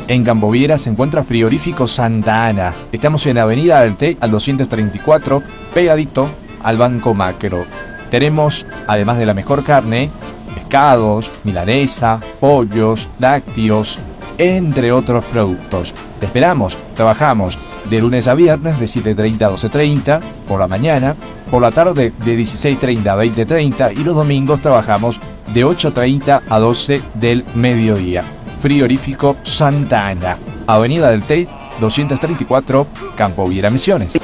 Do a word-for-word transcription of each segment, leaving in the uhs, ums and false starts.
En Campoviera se encuentra Frigorífico Santa Ana. Estamos en Avenida del Té al doscientos treinta y cuatro, pegadito al Banco Macro. Tenemos, además de la mejor carne, pescados, milanesa, pollos, lácteos, entre otros productos. Te esperamos, trabajamos de lunes a viernes de siete treinta a doce treinta por la mañana, por la tarde de dieciséis treinta a veinte treinta y los domingos trabajamos de ocho treinta a doce del mediodía. Frigorífico Santa Ana, Avenida del Té, doscientos treinta y cuatro, Campoviera, Misiones.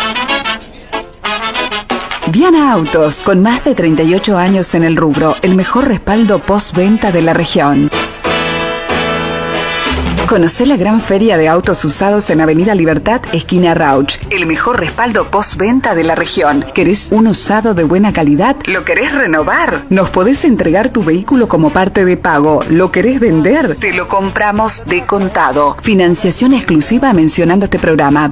Viana Autos, con más de treinta y ocho años en el rubro, el mejor respaldo postventa de la región. Conocé la gran feria de autos usados en Avenida Libertad, esquina Rauch. El mejor respaldo postventa de la región. ¿Querés un usado de buena calidad? ¿Lo querés renovar? Nos podés entregar tu vehículo como parte de pago. ¿Lo querés vender? Te lo compramos de contado. Financiación exclusiva mencionando este programa.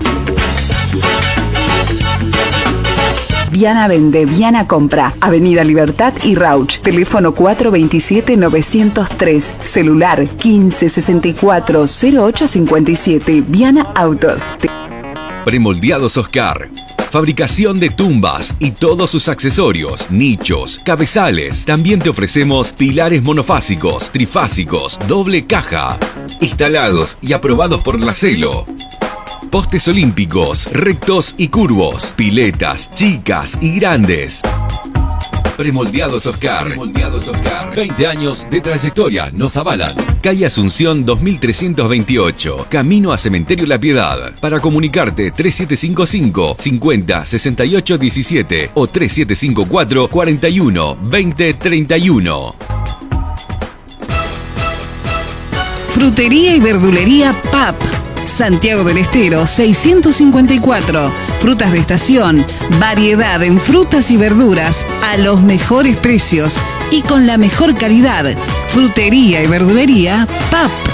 Viana vende, Viana compra. Avenida Libertad y Rauch. Teléfono cuatro veintisiete novecientos tres. Celular quince sesenta y cuatro cero ocho cincuenta y siete. Viana Autos. Premoldeados Oscar. Fabricación de tumbas y todos sus accesorios, nichos, cabezales. También te ofrecemos pilares monofásicos, trifásicos, doble caja. Instalados y aprobados por la Celo. Postes olímpicos, rectos y curvos, piletas, chicas y grandes. Premoldeados Oscar. Premoldeados Oscar. veinte años de trayectoria nos avalan. Calle Asunción dos mil trescientos veintiocho, camino a Cementerio La Piedad. Para comunicarte tres siete cinco cinco, cincuenta, sesenta y ocho diecisiete o tres siete cinco cuatro, cuarenta y uno, veinte treinta y uno. Frutería y verdulería P A P. Santiago del Estero seiscientos cincuenta y cuatro. Frutas de estación, variedad en frutas y verduras a los mejores precios y con la mejor calidad. Frutería y verdulería P A P.